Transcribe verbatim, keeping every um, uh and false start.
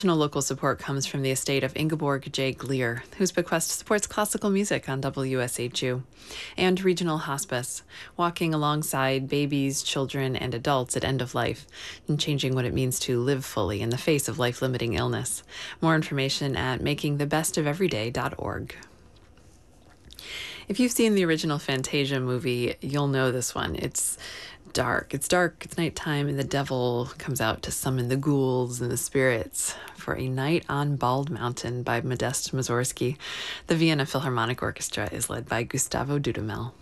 Additional local support comes from the estate of Ingeborg J. Gleer, whose bequest supports classical music on W S H U, and regional hospice, walking alongside babies, children, and adults at end of life, and changing what it means to live fully in the face of life-limiting illness. More information at making the best of everyday dot org. If you've seen the original Fantasia movie, you'll know this one. It's dark. It's dark, it's nighttime, and the devil comes out to summon the ghouls and the spirits for A Night on Bald Mountain by Modest Mussorgsky. The Vienna Philharmonic Orchestra is led by Gustavo Dudamel.